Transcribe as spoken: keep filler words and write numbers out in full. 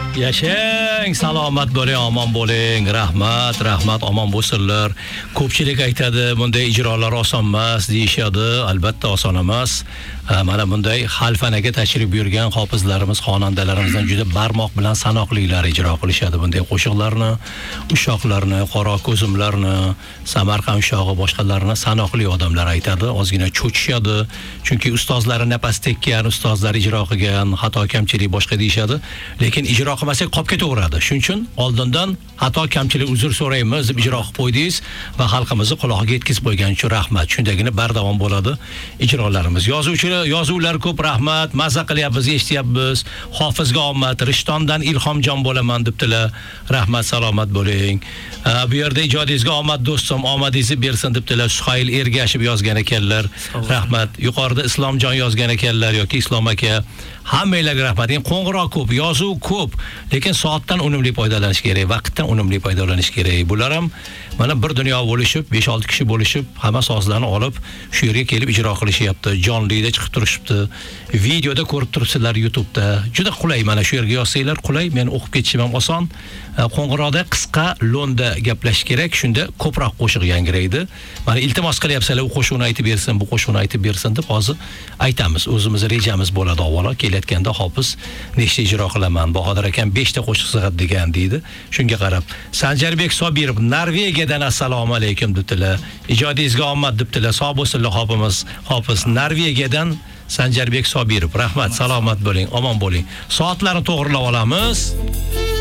Yashang, salomat bo'ling, omon bo'ling. Rahmat, rahmat, omon bo'lsinlar. Ko'pchilik aytadi, bunday ijrolar oson emas deyishadi. Albatta oson emas. Mana bunday xalfanaga tashrif buyurgan hofizlarimiz, xonandalarimizdan juda barmoq bilan sanoqlilar ijro qilishadi bunday qo'shiqlarni, ushoqlarni, qora ko'zimlarni, Samarqand ushog'i boshqalarni sanoqli odamlar aytadi. Ozgina cho'chishadi. Chunki ustozlari nafas tekkan, ustozlar ijro qilgan, xato kamchilik boshqa deyishadi. Lekin ijro qilmasak qolib ketaveradi. Shuning uchun oldindan xato kamchilik uzr so'raymiz deb ijro qilib qo'ydingiz va xalqimizni quloqiga yetkazib qo'ygan uchun rahmat. Shundagina bardavom bo'ladi ijrolarimiz. Yozuvchilar, yozuvlar ko'p rahmat. Mazza qilyapmiz, eshityapmiz. Hofizga omad, Rishtondan Ilhomjon bo'laman debdilar. Rahmat, salomat bo'ling. Bu yerda ijodingizga omad do'stim, omadingizni bersin debdilar. Suhayl Ergashev yozgan ekanlar. Rahmat. Yuqorida Islomjon yozgan ekanlar yoki Islom aka. Hammanglarga rahmat. Qo'ng'iroq ko'p, yozuv ko'p, lekin soatdan unumli foydalanish kerak, vaqtdan unumli foydalanish kerak. Bular ham mana bir dunyo bo'lishib, besh olti kishi bo'lishib, hamma sozlarni olib shu yerga kelib ijro qilishyapti. Jonlida chiqib turishibdi. Videoda ko'rib turibsizlar YouTube'da. Juda qulay, mana shu yerga yozsanglar qulay, men o'qib ketishim ham oson. Qo'ng'iroqda qisqa lo'nda gaplash kerak, shunda ko'proq qo'shiq yangraydi. Mana iltimos qilyapsizlar, u qo'shiqni aytib bersin, bu qo'shiqni aytib bersin deb hozir aytamiz. O'zimiz rejamiz bo'ladi avvalo. Kelayotganda hofiz nechta ijro qilaman? Bahodir akam besh ta qo'shiq sig'at degan deydi. Shunga qarab Sanjarbek Sobirov Norvegiyadan assalomu alaykum debdilar. Ijodingizga omad debdilar. Sog' bo'lsinlar hofimiz. Hofiz Norvegiyadan Sanjarbek Sobirov. Rahmat, salomat bo'ling, omon bo'ling. Soatlarni to'g'rilab olamiz.